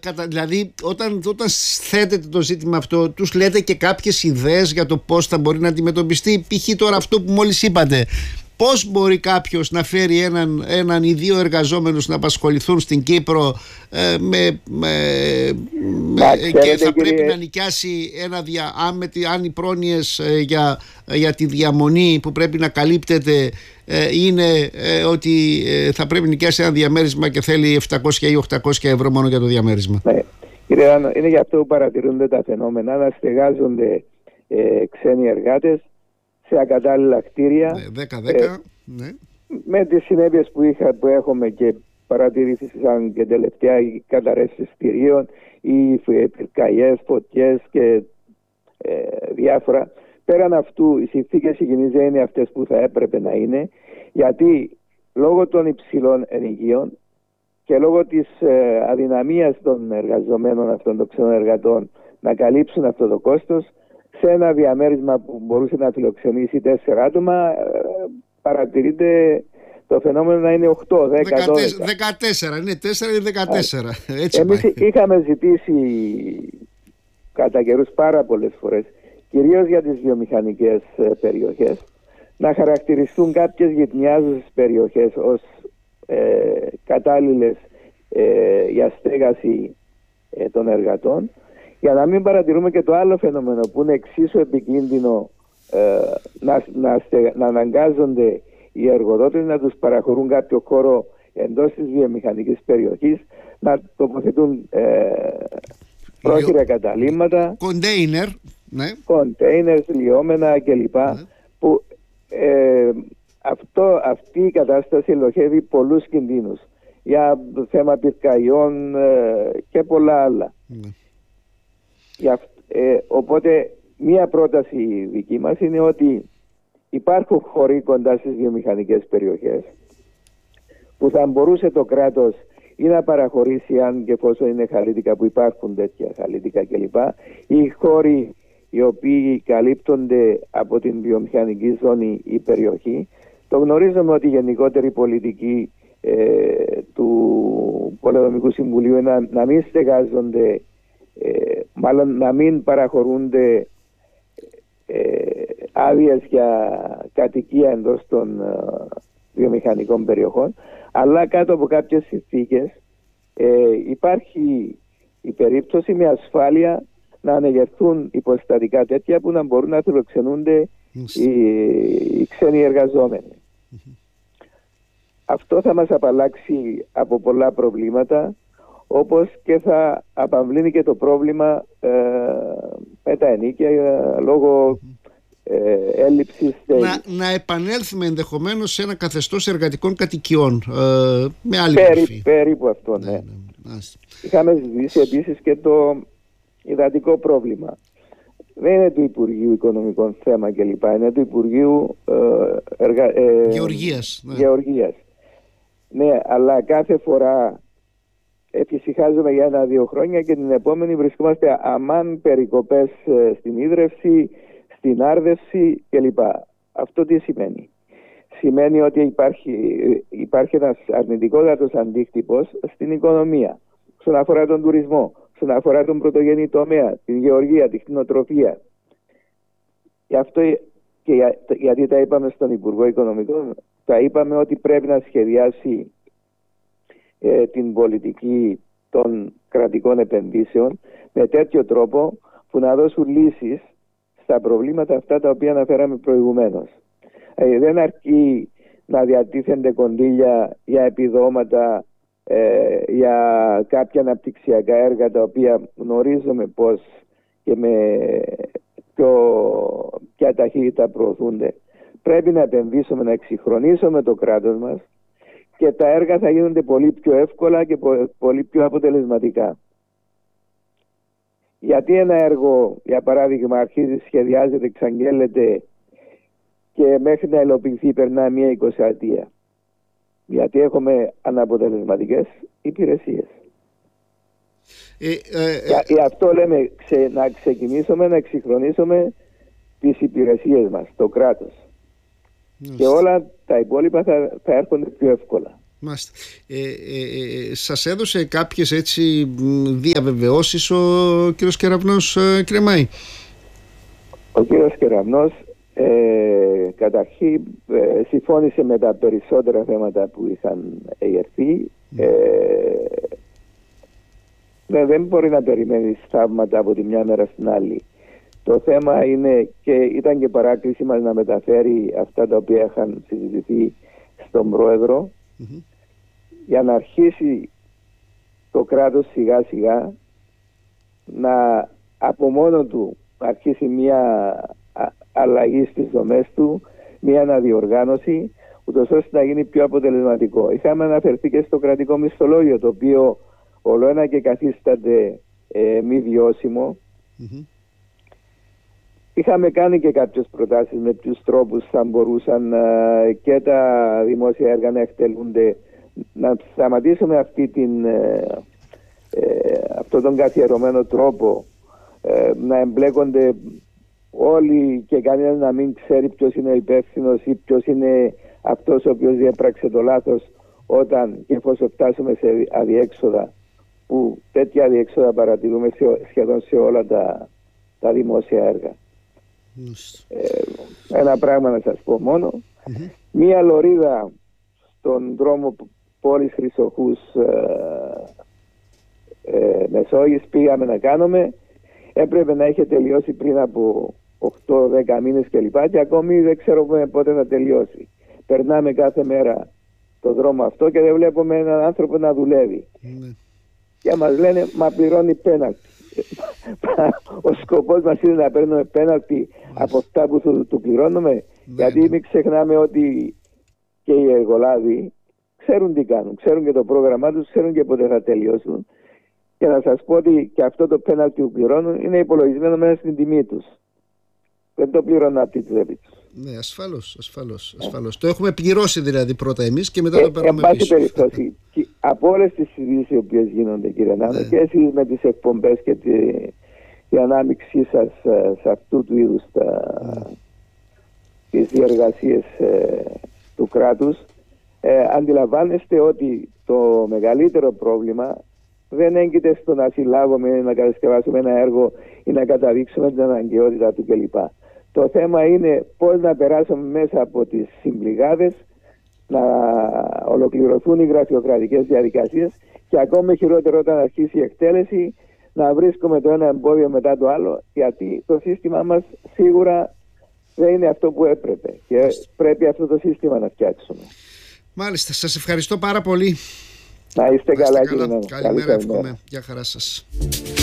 Δηλαδή όταν θέτετε το ζήτημα αυτό, τους λέτε και κάποιες ιδέες για το πώς θα μπορεί να αντιμετωπιστεί? Π.χ. τώρα αυτό που μόλις είπατε, πώς μπορεί κάποιος να φέρει έναν ή δύο εργαζόμενους να απασχοληθούν στην Κύπρο και θα πρέπει να νοικιάσει αν οι πρόνοιες για τη διαμονή που πρέπει να καλύπτεται είναι ότι θα πρέπει να νοικιάσει ένα διαμέρισμα και θέλει 700 ή 800 ευρώ μόνο για το διαμέρισμα. Ναι. Κύριε Ράνο, είναι γι' αυτό που παρατηρούνται τα φαινόμενα να στεγάζονται ξένοι εργάτες σε ακατάλληλα κτίρια, 10-10, ναι. με τις συνέπειες που έχουμε και παρατηρήθησαν και τελευταία, οι καταρρεύσεις κτιρίων, οι πυρκαγιές, φωτιές και διάφορα. Πέραν αυτού, οι συνθήκες υγιεινής δεν είναι αυτές που θα έπρεπε να είναι, γιατί λόγω των υψηλών ενοικίων και λόγω της αδυναμίας των εργαζομένων αυτών των ξένων εργατών να καλύψουν αυτό το κόστος, σε ένα διαμέρισμα που μπορούσε να φιλοξενήσει 4 άτομα, παρατηρείται το φαινόμενο να είναι 8, 10, 12. 14, είναι 4 ή 14. Έτσι εμείς είχαμε ζητήσει κατά καιρούς πάρα πολλές φορές, κυρίως για τις βιομηχανικές περιοχές, να χαρακτηριστούν κάποιες γειτονιάζουσες περιοχές ως κατάλληλες για στέγαση των εργατών, για να μην παρατηρούμε και το άλλο φαινόμενο που είναι εξίσου επικίνδυνο, να αναγκάζονται οι εργοδότες να τους παραχωρούν κάποιο χώρο εντός της βιομηχανικής περιοχής, να τοποθετούν πρόχειρα καταλύματα, κοντέινερ, λιώμενα κλπ. Ναι. Που αυτή η κατάσταση ελοχεύει πολλούς κινδύνους για θέμα πυρκαγιών και πολλά άλλα. Ναι. Οπότε μία πρόταση δική μας είναι ότι υπάρχουν χώροι κοντά στις βιομηχανικές περιοχές που θα μπορούσε το κράτος ή να παραχωρήσει, αν και εφόσον είναι χαλίτικα, που υπάρχουν τέτοια χαλίτικα κλπ, ή χώροι οι οποίοι καλύπτονται από την βιομηχανική ζώνη ή περιοχή. Το γνωρίζουμε ότι η γενικότερη πολιτική του Πολεοδομικού Συμβουλίου είναι να μην στεγάζονται, μάλλον να μην παραχωρούνται άδειες για κατοικία εντός των βιομηχανικών περιοχών, αλλά κάτω από κάποιες συνθήκες υπάρχει η περίπτωση με ασφάλεια να ανεγερθούν υποστατικά τέτοια που να μπορούν να φιλοξενούνται οι ξένοι εργαζόμενοι. Αυτό θα μας απαλλάξει από πολλά προβλήματα, όπως και θα απαμβλύνει και το πρόβλημα με τα ενίκια λόγω έλλειψης. Να επανέλθουμε ενδεχομένως σε ένα καθεστώς εργατικών κατοικιών με άλλη μορφή. Περίπου αυτό, ναι. Είχαμε ζητήσει επίσης και το υδατικό πρόβλημα. Δεν είναι του Υπουργείου Οικονομικών θέμα κλπ. Είναι του Υπουργείου Γεωργίας. Ναι, αλλά κάθε φορά εφησυχάζομαι για 1-2 χρόνια και την επόμενη βρισκόμαστε αμάν περικοπές στην ίδρυυση, στην άρδευση κλπ. Αυτό τι σημαίνει? Σημαίνει ότι υπάρχει ένας αρνητικότατος αντίκτυπος στην οικονομία, όσον αφορά τον τουρισμό, όσον αφορά τον πρωτογενή τομέα, την γεωργία, τη κτηνοτροφία. Γι' αυτό και γιατί τα είπαμε στον Υπουργό Οικονομικών, τα είπαμε ότι πρέπει να σχεδιάσει την πολιτική των κρατικών επενδύσεων με τέτοιο τρόπο που να δώσουν λύσεις στα προβλήματα αυτά τα οποία αναφέραμε προηγουμένως. Δεν αρκεί να διατίθενται κονδύλια για επιδόματα, για κάποια αναπτυξιακά έργα τα οποία γνωρίζουμε πώς και με ποια ταχύτητα προωθούνται. Πρέπει να επενδύσουμε, να εξυγχρονίσουμε το κράτος μας και τα έργα θα γίνονται πολύ πιο εύκολα και πολύ πιο αποτελεσματικά. Γιατί ένα έργο, για παράδειγμα, αρχίζει, σχεδιάζεται, εξαγγέλλεται και μέχρι να υλοποιηθεί περνά μία 20ετία? Γιατί έχουμε αναποτελεσματικές υπηρεσίες. Γι' αυτό λέμε να ξεκινήσουμε να εξυγχρονίσουμε τις υπηρεσίες μας, το κράτος. Και όλα τα υπόλοιπα θα έρχονται πιο εύκολα. Μάλιστα. Σας έδωσε κάποιες έτσι διαβεβαιώσεις ο κύριος Κεραυνός, κύριε Μάη? Ο κύριος Κεραυνός καταρχήν συμφώνησε με τα περισσότερα θέματα που είχαν εγερθεί. Δεν μπορεί να περιμένει θαύματα από τη μια μέρα στην άλλη. Το θέμα είναι, και ήταν και παράκληση μας, να μεταφέρει αυτά τα οποία είχαν συζητηθεί στον Πρόεδρο, για να αρχίσει το κράτος σιγά σιγά να από μόνο του αρχίσει μια αλλαγή στις δομές του, μια αναδιοργάνωση, ούτως ώστε να γίνει πιο αποτελεσματικό. Είχαμε αναφερθεί και στο κρατικό μισθολόγιο, το οποίο ολοένα και καθίσταται μη βιώσιμο. Είχαμε κάνει και κάποιες προτάσεις με ποιους τρόπους θα μπορούσαν και τα δημόσια έργα να εκτελούνται, να σταματήσουμε αυτόν τον καθιερωμένο τρόπο, να εμπλέκονται όλοι και κανένας να μην ξέρει ποιος είναι ο υπεύθυνος ή ποιος είναι αυτός ο οποίος διέπραξε το λάθος, όταν και εφόσον φτάσουμε σε αδιέξοδα, που τέτοια αδιέξοδα παρατηρούμε σχεδόν σε όλα τα δημόσια έργα. Ένα πράγμα να σας πω μόνο. Μία λωρίδα στον δρόμο πόλης Χρυσοχούς Μεσόγειας πήγαμε να κάνουμε. Έπρεπε να είχε τελειώσει πριν από 8-10 μήνες κλπ. Και ακόμη δεν ξέρουμε πότε θα τελειώσει. Περνάμε κάθε μέρα το δρόμο αυτό και δεν βλέπουμε έναν άνθρωπο να δουλεύει. Και μας λένε, μα πληρώνει πέναλτι. Ο σκοπός μας είναι να παίρνουμε πέναλτι από αυτά που του πληρώνουμε, γιατί μην ξεχνάμε ότι και οι εργολάβοι ξέρουν τι κάνουν, ξέρουν και το πρόγραμμά τους, ξέρουν και πότε θα τελειώσουν. Και να σας πω ότι και αυτό το πέναλτι που πληρώνουν είναι υπολογισμένο μέσα στην τιμή τους. Δεν το πληρώνουν από τη τσέπη τους. Ναι, ασφαλώς. Το έχουμε πληρώσει δηλαδή πρώτα εμείς και μετά το παίρνουμε πίσω. Εν πάση περιπτώσει, από όλες τις συζητήσεις οι οποίες γίνονται, κύριε Νάνο, και εσείς με τις εκπομπές και την ανάμειξή σας σε αυτού του είδους τις διεργασίες του κράτους, αντιλαμβάνεστε ότι το μεγαλύτερο πρόβλημα δεν έγκυται στο να συλλάβουμε, να κατασκευάσουμε ένα έργο ή να καταδείξουμε την αναγκαιότητα του κλπ. Το θέμα είναι πώς να περάσουμε μέσα από τις συμπληγάδες, να ολοκληρωθούν οι γραφειοκρατικές διαδικασίες και ακόμη χειρότερο όταν αρχίσει η εκτέλεση, να βρίσκουμε το ένα εμπόδιο μετά το άλλο, γιατί το σύστημά μας σίγουρα δεν είναι αυτό που έπρεπε και πρέπει αυτό το σύστημα να φτιάξουμε. Μάλιστα, σας ευχαριστώ πάρα πολύ. Να είστε καλά, κύριε. Καλημέρα, εύχομαι. Γεια χαρά σας.